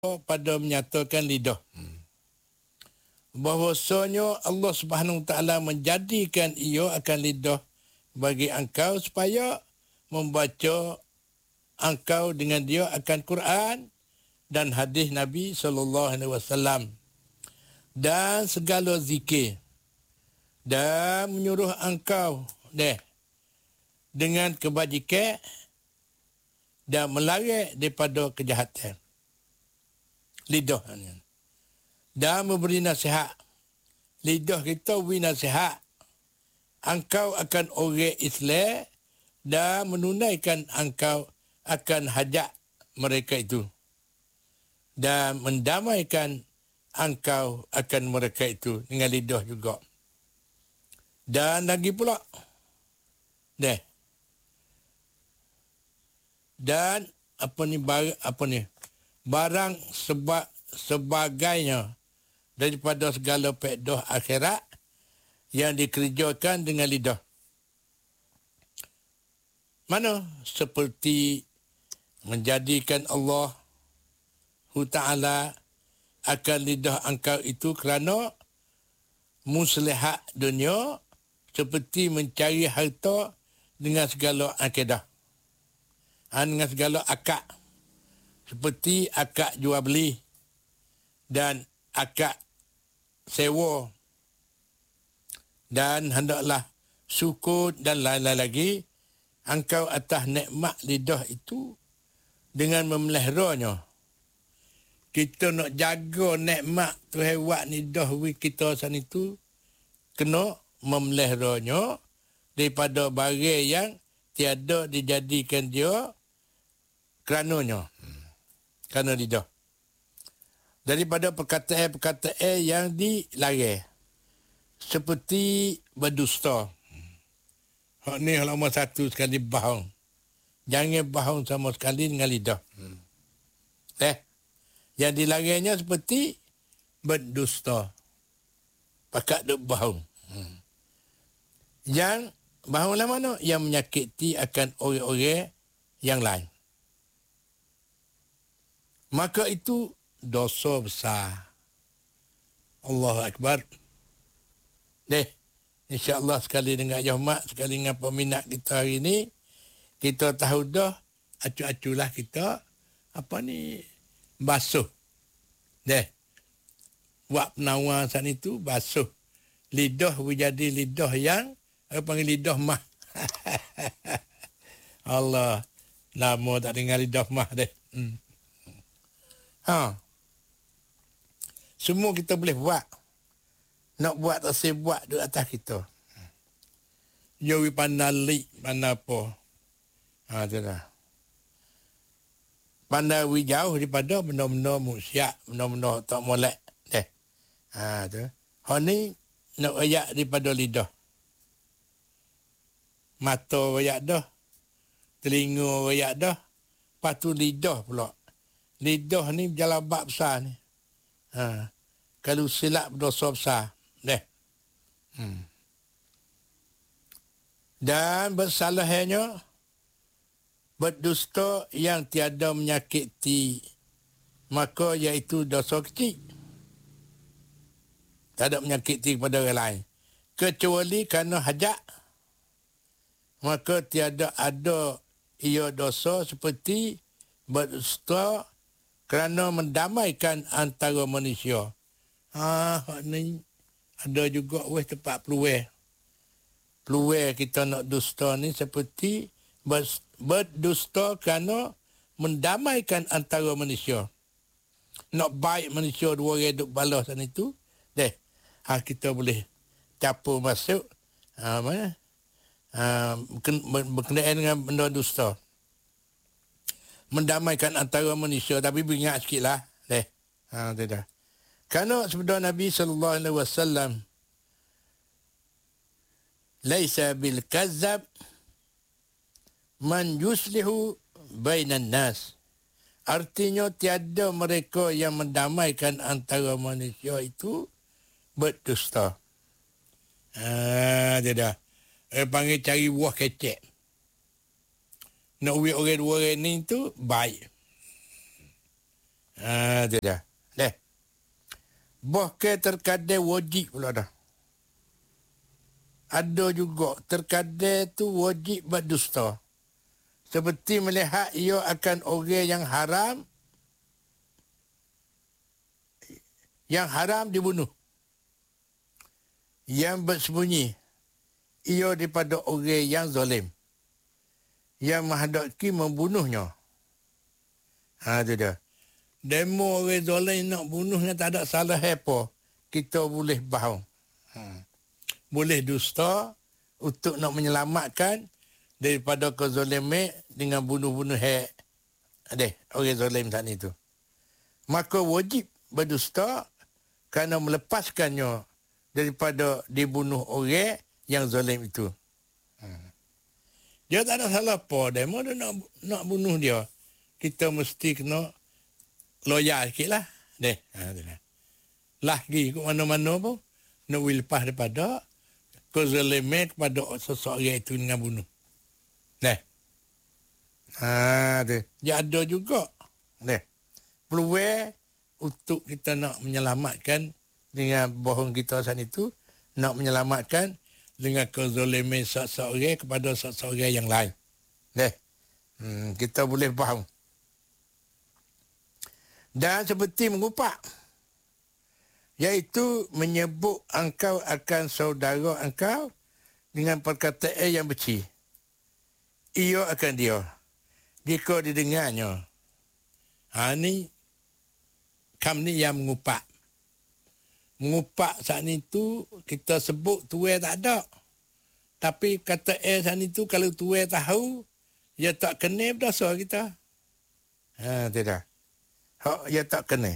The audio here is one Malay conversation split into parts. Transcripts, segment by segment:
pada menyatakan lidah. Bahwasanya Allah Subhanahu Wa Taala menjadikan ia akan lidah bagi engkau supaya membaca engkau dengan dia akan Quran dan hadis Nabi sallallahu alaihi wasallam dan segala zikir, dan menyuruh engkau dengan kebajikan dan melarang daripada kejahatan. Lidah ni. Dan memberi nasihat. Lidah kita beri nasihat. Engkau akan orang Islam dan menunaikan engkau akan hajat mereka itu. Dan mendamaikan engkau akan mereka itu dengan lidah juga. Dan lagi pula. Dan barang sebagainya daripada segala faedah akhirat yang dikerjakan dengan lidah. Mana? Seperti menjadikan Allah Ta'ala akan lidah engkau itu kerana muslihat dunia, seperti mencari harta dengan segala akidah. Dengan segala akad. Seperti akad jual beli dan akad sewa, dan hendaklah syukur dan lain-lain lagi engkau atas nikmat lidah itu dengan memeliharanya. Kita nak jaga nikmat Tuhan buat lidah kita sana itu, kena memeliharanya daripada barang yang tiada dijadikan dia kerananya. Kerana lidah. Daripada perkataan-perkataan yang dilarang. Seperti berdusta. Hak ni nombor satu sekali bohong. Jangan bohong sama sekali dengan lidah. Yang dilarangnya seperti berdusta. Pakat duk bohong. Yang bohonglah mana? Yang menyakiti akan orang-orang yang lain. Maka itu dosa besar. Allahu Akbar. InsyaAllah sekali dengan Yahmat, sekali dengan peminat kita hari ini, kita tahu dah, acu-aculah kita, basuh. Buat penawar saat itu, basuh. Lidah menjadi lidah yang, panggil lidah mah. Allah, lama tak dengar lidah mah . Semua kita boleh buat. Nak buat tak saya buat di atas kita. Jauhi pandai lik, pandai apa. Itulah. Pandai jauh daripada benda-benda musiak, benda-benda tak molek. Tu. Hal ni nak rayak daripada lidah. Mata rayak dah. Telinga rayak dah. Lepas tu lidah pula. Lidah ni berjalan bab besar ni. Kalau silap berdosa besar. Dan bersalahnya berdusta yang tiada menyakiti, maka iaitu dosa kecil. Tak ada menyakiti kepada orang lain. Kecuali kerana hajat, maka tiada ada ia dosa seperti berdusta kerana mendamaikan antara manusia. Ni ada juga tempat peluang. Peluang kita nak dusta ni seperti berdusta kerana mendamaikan antara manusia. Nak baik manusia dua orang duk balas sana itu, kita boleh capur masuk berkenaan dengan benda dusta. Mendamaikan antara manusia, tapi beringat sikitlah. Tidak. Kerana sebenarnya Nabi sallallahu alaihi wasallam, laisa bil kazzab man yuslihu bainan nas. Artinya tiada mereka yang mendamaikan antara manusia itu berdusta. Tidak. Panggil cari buah kecek. Nak uik orang dua orang ni tu baik. Dia dah. Deh. Boh ke terkadang wajib pula dah. Ada juga terkadang tu wajib berdusta. Seperti melihat ia akan orang yang haram dibunuh. Yang bersembunyi ia daripada orang yang zalim. Yang menghadapi membunuhnya. Itu dia. Demo orang zalim nak bunuhnya tak ada salah apa. Kita boleh bahaw. Boleh dusta untuk nak menyelamatkan daripada kezaliman dengan bunuh-bunuh orang zalim saat itu. Maka wajib berdusta kerana melepaskannya daripada dibunuh orang yang zalim itu. Dia tak ada salah apa. Demo dia nak bunuh dia. Kita mesti kena loyal sikit lah. Lagi ke mana-mana pun nak lepas daripada kezaliman kepada seseorang itu dengan bunuh. Dia ada juga. Peluang untuk kita nak menyelamatkan dengan bohong kita saat itu, nak menyelamatkan dengan kezaliman seseorang kepada seseorang yang lain. Kita boleh faham. Dan seperti mengupak, iaitu menyebut engkau akan saudara engkau dengan perkataan yang beci. Ia akan dia. Jika didengarnya. Ni kami yang mengupak. Mengupak saat itu kita sebut tuai tak ada. Tapi kata saat itu kalau tuai tahu, dia tak kena berdosa kita. Tidak. Dia tak kena.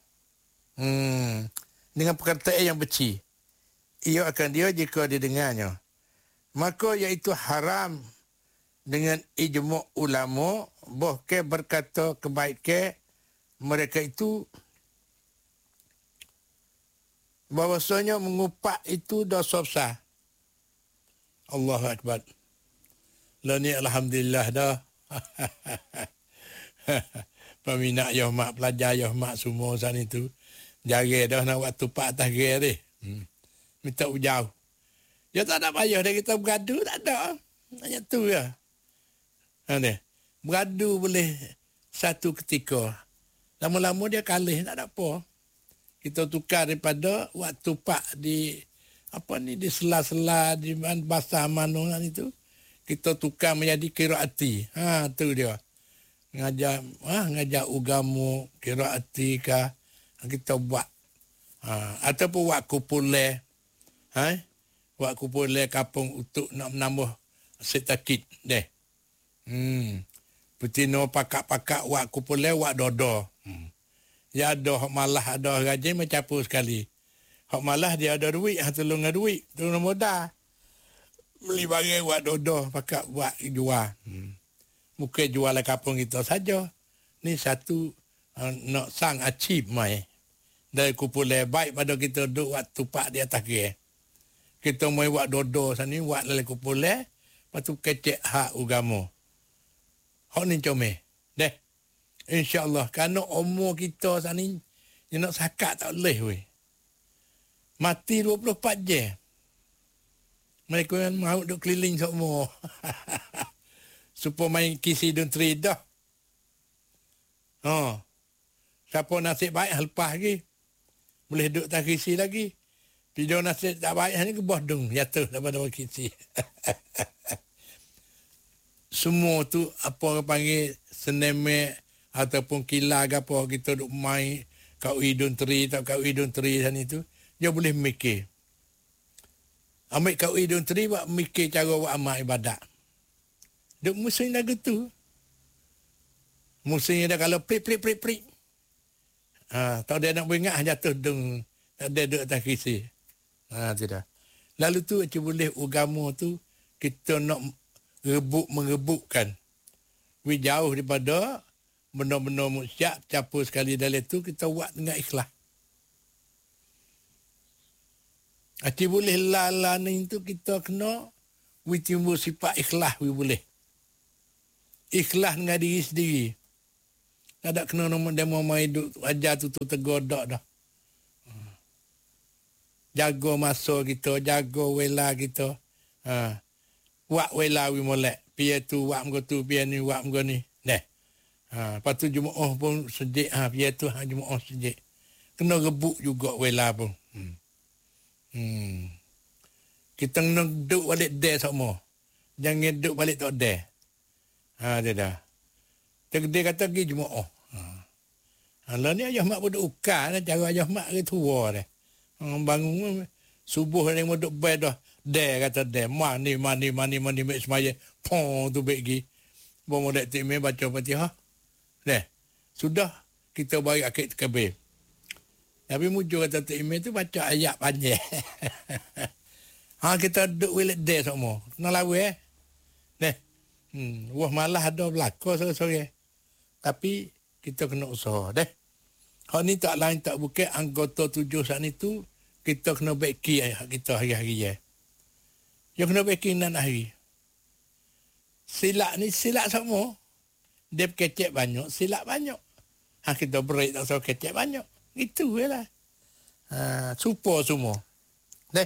Dengan perkataan yang beci. Ia akan dia jika didengarnya. Maka iaitu haram dengan ijma' ulama bahkan berkata kebaikan mereka itu bahwasanya mengupak itu dosa besar. Allahu Akbar. Lah ni alhamdulillah dah. Peminat yo mak pelajar yo mak semua sana itu. Jari dah nak waktu pak atas gear ni. Minta ujau. Ya tak ada payah dah kita bergaduh tak ada. Hanya tu ya. Bergaduh boleh satu ketika. Lama-lama dia kalah tak ada apa. Kita tukar daripada waktu pak di di sela-sela di bahasa mana itu. Kita tukar menjadi qiraati. Tu dia. Ngajar agama qiraati kah kita buat. Ataupun buat kumpulan. Buat kumpulan kampung untuk nak menambah setakit deh. Petino pakak-pakak buat kumpulan buat dodo. Ya ada hak malah ada gaji macam apa sekali. Hak malah dia ada duit, tolong duit, tolong modal. Beli barang buat dodo, pakak buat jual. Bukan jual di kampung kita saja. Ni satu nak sang achieve mai. Dari kumpulan baik pada kita duduk buat tupak di atas gear. Kita mai buat dodo sana buat dalam kumpulan, lepas tu kecek hak agama. Hak ni comel. Deh. InsyaAllah. Kerana umur kita sana ni, dia nak sakat tak boleh weh. Mati 24 jam. Mereka yang mahu duduk keliling semua. Supaya main kisi dan dah. Siapa nasib baik lepas lagi. Boleh duduk tak kisi lagi. Video nasib tak baik ni ke bodong. Jatuh daripada kisi. Semua tu apa orang panggil senemek ataupun kilar ke apa kita duduk main kau hidung teri tak kau hidung teri sana itu. Dia boleh mikir. Ambil kau hidung teri buat mikir cara buat amal ibadat. Duk musim dah gitu. Musim dah kalau prik. Tahu dia nak beringat jatuh dung. Tak ada duduk atas kisi. Tidak. Lalu tu macam boleh agama tu kita nak mengebukkan. Jauh daripada benda-benda musyak campur sekali dalam tu kita buat dengan ikhlas. Acik boleh lala ni tu kita kena timbul sifat ikhlas boleh. Ikhlas dengan diri sendiri. Tak ada kena nama demo mai duk ajar tu tergodak dah. Jago masa kita, jago wela kita. Wak wela wi molek. Pia tu wak mgo tu, pia ni wak mgo ni. Deh. Lepas tu Jumaat pun sejik. Pia tu Jumaat sejik. Kena rebuk juga wela pun. Kita kena duduk balik deh semua. Jangan duduk balik tak deh. Dia dah. Dia kata pergi Jumaat. Lah ni ayah mak duduk ukan. Cara ayah mak ke tua dah. Bangun subuh ni mau duduk bed dah. Deh kata deh. Mani mek semaya. Pong tu begi. Bawa modek tu email baca Fatihah. Deh. Sudah kita bagi akid kabir. Tapi mujur kata tu email tu baca ayat panjang. Kita duduk wilayah deh semua. Kena lawa Deh. Wah malah ada belakang sore-sore. Tapi kita kena usaha deh. Hak ni tak lain tak bukan anggota 7 saat ni tu kita kena baiki kita hari-hari ya. Dia kena baiki nan hari. Silap ni silap semua. Dia kecek banyak, silap banyak. Kita break tak usah kecek banyak. Gitu je lah. Supo semua. Deh.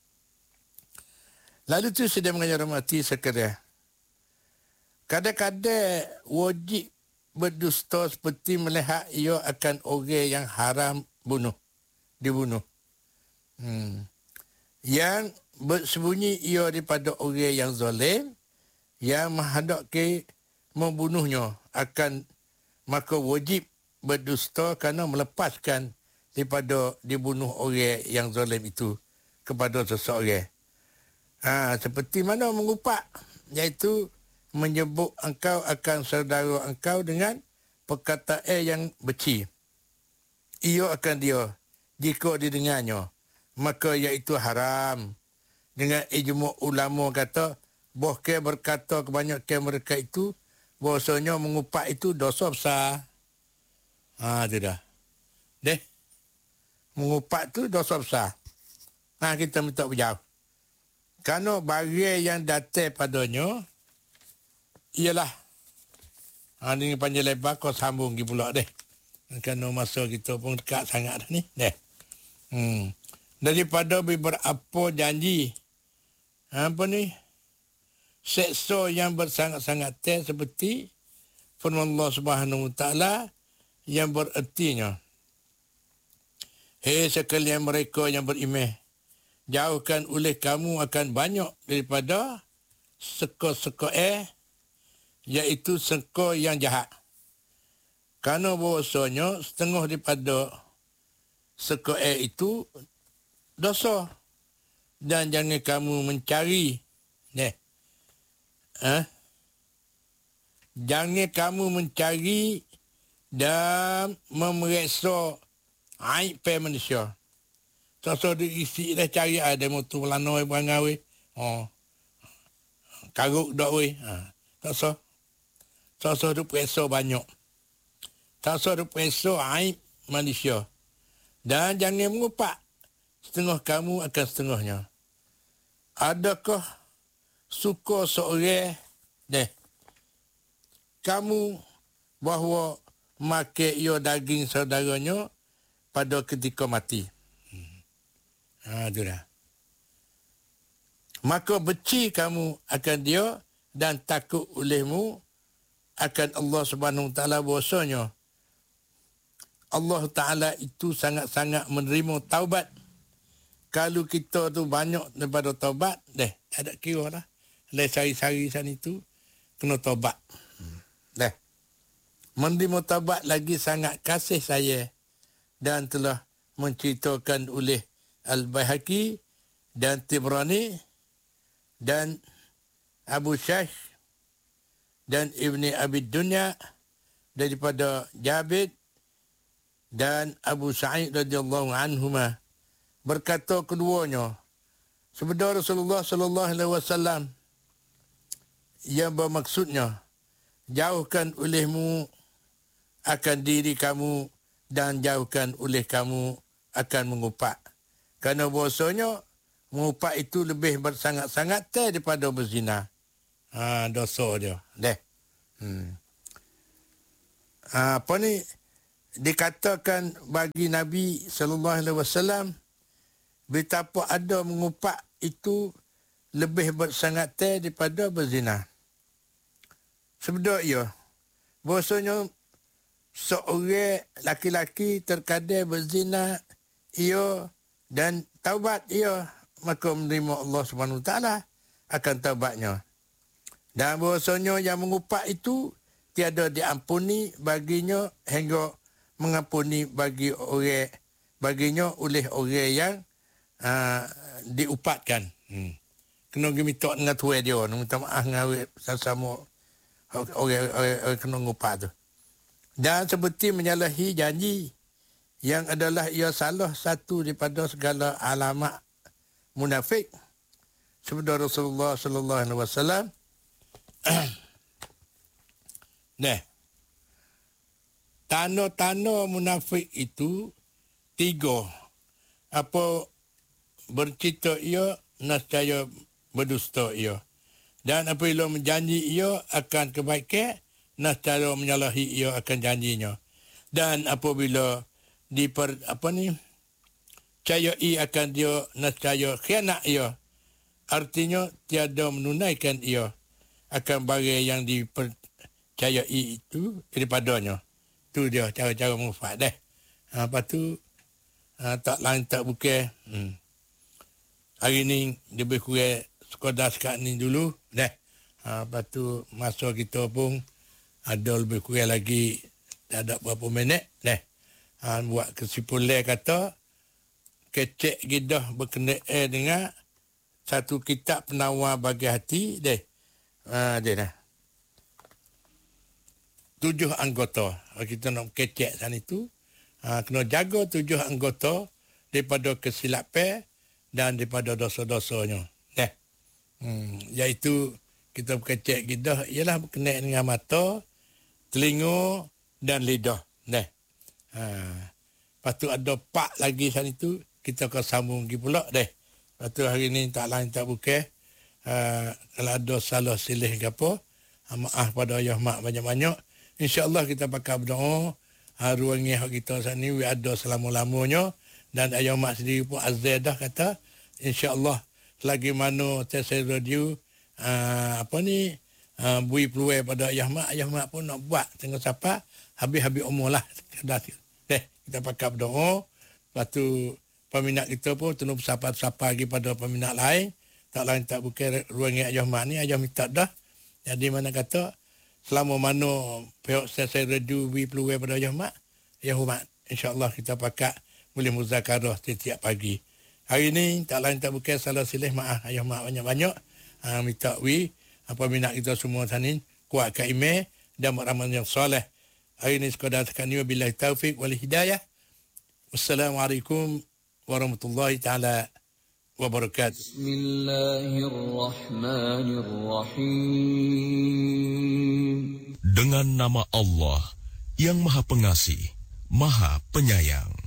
Lalu tu sedang menghormati sekalian. Kadang-kadang wajib berdusta seperti melihat ia akan orang yang haram dibunuh. Yang bersembunyi ia daripada orang yang zalim, yang menghadap ke membunuhnya akan maka wajib berdusta kerana melepaskan daripada dibunuh orang yang zalim itu kepada seseorang. Seperti mana mengupak, iaitu menyebut engkau akan saudara engkau dengan perkataan yang beci. Ia akan dia, jika didengarnya, maka iaitu haram. Dengan ijma' ulama kata, bahkan berkata kebanyakan mereka itu, bahasanya mengupak itu dosa besar. Itu dah. Deh. Mengupak tu dosa besar. Kita minta berjauh. Kerana barang yang datang padanya, ialah ini panjang lebar kau sambung pergi pula deh. Kerana masa kita pun dekat sangat dah ni. Deh. Daripada beberapa janji. Apa ni? Seksa yang bersangat-sangat seperti firman Allah Subhanahu Wa Taala yang berertinya. Hei sekalian mereka yang beriman, jauhkan oleh kamu akan banyak daripada seka-seka iaitu seka yang jahat. Kerana bahasanya setengah daripada seka itu dosa. Dan jangan kamu mencari. Jangan kamu mencari dan memeriksa aib manusia. Sasa diisi dah cari ada motor lanoi berangawi. Karuk dak we. Sasa tu periksa banyak. Sasa tu periksa aib manusia. Dan jangan mengupak. Setengah kamu akan setengahnya. Adakah suka seorang kamu bahawa makan ia daging saudaranya pada ketika mati? Itulah. Maka benci kamu akan dia dan takut olehmu akan Allah Subhanahu Wa Taala bahasanya Allah Ta'ala itu sangat-sangat menerima taubat. Kalau kita tu banyak daripada taubat, tak ada kira lah. Lai sari-sari sana itu, kena taubat. Menerima taubat lagi sangat kasih saya dan telah menceritakan oleh Al-Baihaqi dan Tibrani dan Abu Shaykh dan Ibni Abi Dunya daripada Jabir dan Abu Sa'id radhiyallahu anhuma. Berkata keduanya, sabda Rasulullah sallallahu alaihi wasallam yang bermaksudnya, jauhkan olehmu akan diri kamu dan jauhkan oleh kamu akan mengupak. Kerana bahasanya mengupak itu lebih bersangat-sangat daripada berzina. Dosa dia. dikatakan bagi Nabi sallallahu alaihi wasallam betapa ada mengupak itu lebih bersangat daripada berzina. Sebab ia bahasanya seorang laki-laki terkadang berzina ia dan taubat ia, maka menerima Allah Subhanahu Wa Taala akan taubatnya. Dan bahasanya yang mengupak itu tiada diampuni baginya hingga mengampuni baginya oleh orang yang diupatkan. Kena pergi minta dengan tuan dia, minta maaf dengan sesama orang kena ngupak tu. Dan seperti menyalahi janji yang adalah ia salah satu daripada segala alamat munafik. Sabda Rasulullah sallallahu alaihi wasallam, tanda-tanda munafik itu 3. Apa bercerita ia, nescaya berdusta ia. Dan apabila menjanji ia akan kebaikan, nescaya menyalahi ia akan janjinya. Dan apabila cayai akan dia, nescaya khianat ia. Artinya tiada menunaikan ia akan barang yang dipercayai itu daripadanya. Itu dia cara-cara mufad dah. Lepas tu tak lain tak bukan. Hari ni lebih kurang sekadar sekat ni dulu dah. Lepas tu masa kita pun ada lebih kurang lagi tak ada berapa minit dah. Buat kesimpulan kata kecek gidah berkenaan dengan satu kitab penawar bagi hati dah. Dia dah. 7 anggota. Kita nak kecek sana itu. Kena jaga 7 anggota daripada kesilapan dan daripada dosa-dosanya. Iaitu kita berkecek gidah ialah berkenaan dengan mata, telinga dan lidah. Lepas tu ada 4 lagi sana itu. Kita akan sambung lagi pula dah. Lepas tu hari ni tak lain tak bukan. Kalau ada salah silih ke apa, maaf pada ayah mak banyak-banyak. InsyaAllah kita pakai berdoa. Ruangnya kita saat ni ada selama-lamanya. Dan ayah mak sendiri pun azal dah kata, InsyaAllah selagi mana Tesai Radio bui peluang pada ayah mak pun nak buat tengah siapa habis-habis umur lah. Kita pakai berdoa. Lepas tu peminat kita pun tolong bersapa-sapa lagi pada peminat lain. Tak lain tak bukan ruangnya ayah mak ni. Ayah minta dah. Jadi mana kata selama mana pihak Tesai Radio bui peluang pada ayah mak InsyaAllah kita pakai boleh muzakarah setiap pagi. Hari ni tak lain tak bukan salah silih maaf ayah mak banyak-banyak. Minta peminat kita semua sanin kuatkan iman dan beramal yang soleh. Hari ni sekadar sekian ni, wabillahi taufik wal hidayah. Wassalamualaikum warahmatullahi taala wabarakatuh. Bismillahirrahmanirrahim. Dengan nama Allah yang Maha Pengasih, Maha Penyayang.